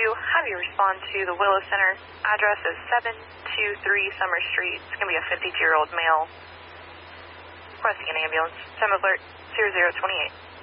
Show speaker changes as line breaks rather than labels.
have you respond to the Willow Center. Address is 723 Summer Street. It's going to be a 52-year-old male requesting an ambulance. Time alert 0028.